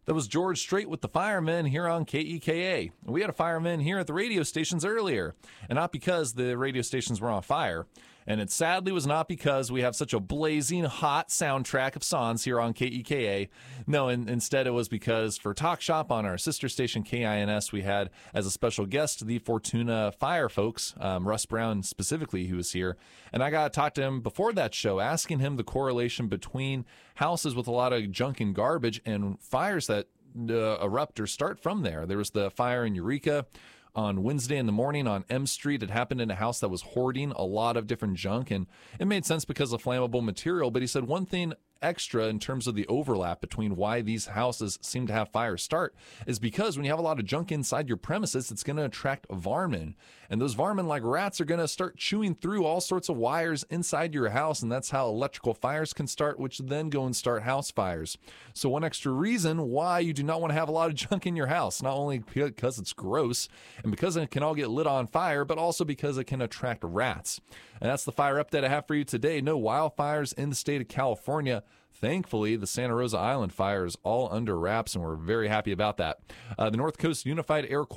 That was George Strait with the Firemen here on KEKA. We had a fireman here at the radio stations earlier, and not because the radio stations were on fire. And it sadly was not because we have such a blazing hot soundtrack of songs here on KEKA. No, instead it was because for Talk Shop on our sister station KINS, we had as a special guest the Fortuna Fire folks, Russ Brown specifically, who was here. And I got to talk to him before that show, asking him the correlation between houses with a lot of junk and garbage and fires that erupt or start from there. There was the fire in Eureka on Wednesday in the morning on M Street. It happened in a house that was hoarding a lot of different junk, and it made sense because of flammable material. But he said one thing extra in terms of the overlap between why these houses seem to have fires start is because when you have a lot of junk inside your premises, it's going to attract varmin. And those varmin, like rats, are going to start chewing through all sorts of wires inside your house, and that's how electrical fires can start, which then go and start house fires. So one extra reason why you do not want to have a lot of junk in your house, not only because it's gross and because it can all get lit on fire, but also because it can attract rats. And that's the fire update I have for you today. No wildfires in the state of California. Thankfully, the Santa Rosa Island fire is all under wraps, and we're very happy about that. The North Coast Unified Air